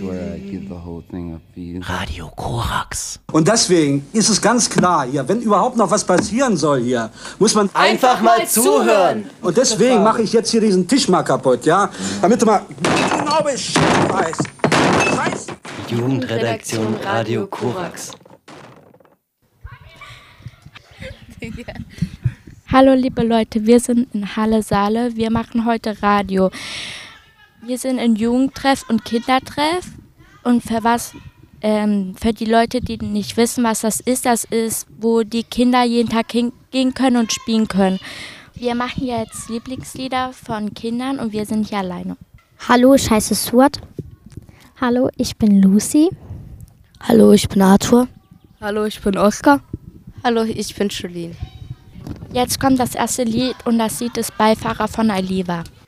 where I give the whole thing a feel. Radio Korax. Und deswegen ist es ganz klar hier, wenn überhaupt noch was passieren soll hier, muss man einfach mal zuhören. Und deswegen mache ich jetzt hier diesen Tisch mal kaputt, ja? Damit du mal genau Bescheid weißt. Scheiße. Jugendredaktion Radio Korax. Hallo liebe Leute, wir sind in Halle Saale. Wir machen heute Radio. Wir sind in Jugendtreff und Kindertreff. Und für die Leute, die nicht wissen, was das ist, wo die Kinder jeden Tag hingehen können und spielen können. Wir machen jetzt Lieblingslieder von Kindern und wir sind hier alleine. Hallo, ich heiße Suat. Hallo, ich bin Lucy. Hallo, ich bin Arthur. Hallo, ich bin Oskar. Hallo, ich bin Julien. Jetzt kommt das erste Lied und das Lied ist Beifahrer von Aliva.